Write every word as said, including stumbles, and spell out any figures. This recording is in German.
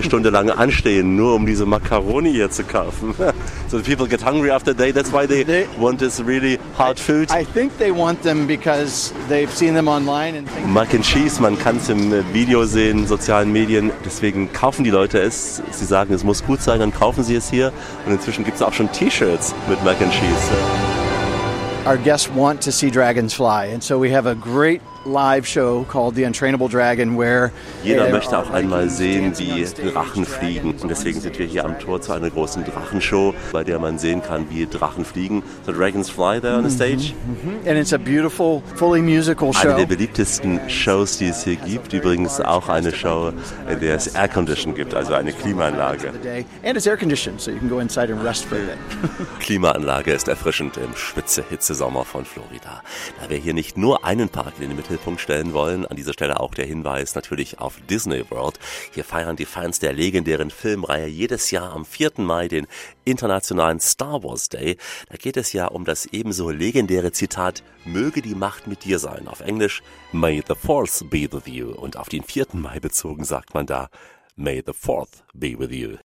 Stunde lang anstehen, nur um diese Macaroni hier zu kaufen. So the people get hungry after day, that's why they, they want this really hard food. I think they want them because they've seen them online and think Mac and Cheese, man kann es im Video sehen, sozialen Medien, deswegen kaufen die Leute es. Sie sagen, es muss gut sein, dann kaufen sie es hier. Und inzwischen gibt es auch schon T-Shirts mit Mac and Cheese. our guests want to see dragons fly, and so we have a great live show called The Untrainable Dragon, where jeder möchte auch einmal sehen, wie Drachen fliegen. Und deswegen sind wir hier am Tor zu einer großen Drachenshow, bei der man sehen kann, wie Drachen fliegen. So dragons fly there on the stage. Mm-hmm. And it's a beautiful, fully musical show. Eine der beliebtesten Shows, die es hier gibt. Übrigens auch eine Show, in der es Air Condition gibt, also eine Klimaanlage. And it's air conditioned, so you can go inside and rest for a bit. Klimaanlage ist erfrischend im Spitze-Hitze-Sommer von Florida. Da wir hier nicht nur einen Park in den Mittelpunkt stellen wollen, an dieser Stelle auch der Hinweis natürlich auf Disney World. Hier feiern die Fans der legendären Filmreihe jedes Jahr am vierten Mai den internationalen Star Wars Day. Da geht es ja um das ebenso legendäre Zitat, möge die Macht mit dir sein. Auf Englisch, May the Force be with you. Und auf den vierten Mai bezogen sagt man da, May the Fourth be with you.